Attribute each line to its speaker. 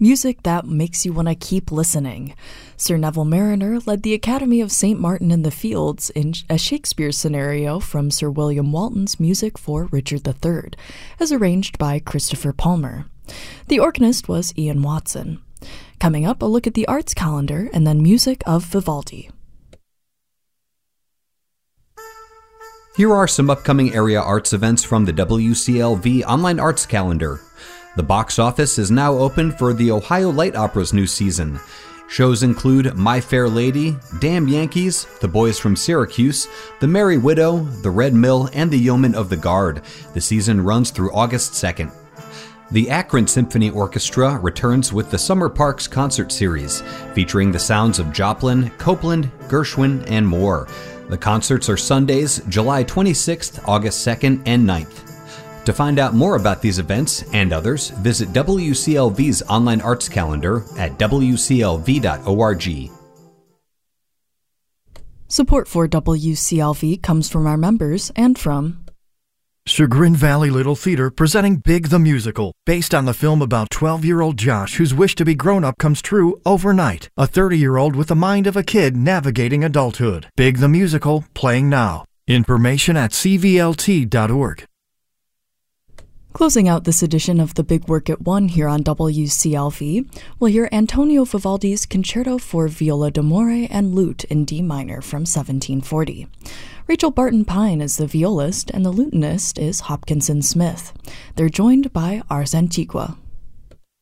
Speaker 1: music that makes you want to keep listening. Sir Neville Marriner led the Academy of St. Martin in the Fields in a Shakespeare scenario from Sir William Walton's music for Richard III, as arranged by Christopher Palmer. The organist was Ian Watson. Coming up, a look at the arts calendar and then music of Vivaldi.
Speaker 2: Here are some upcoming area arts events from the WCLV Online Arts Calendar. The box office is now open for the Ohio Light Opera's new season. Shows include My Fair Lady, Damn Yankees, The Boys from Syracuse, The Merry Widow, The Red Mill, and The Yeomen of the Guard. The season runs through August 2nd. The Akron Symphony Orchestra returns with the Summer Parks Concert Series, featuring the sounds of Joplin, Copeland, Gershwin, and more. The concerts are Sundays, July 26th, August 2nd, and 9th. To find out more about these events and others, visit WCLV's online arts calendar at wclv.org.
Speaker 1: Support for WCLV comes from our members and from
Speaker 3: Chagrin Valley Little Theater presenting Big the Musical, based on the film about 12-year-old Josh whose wish to be grown-up comes true overnight. A 30-year-old with the mind of a kid navigating adulthood. Big the Musical, playing now. Information at cvlt.org.
Speaker 1: Closing out this edition of The Big Work at One here on WCLV, we'll hear Antonio Vivaldi's Concerto for Viola d'Amore and Lute in D minor from 1740. Rachel Barton Pine is the violist and the lutenist is Hopkinson Smith. They're joined by Ars Antiqua.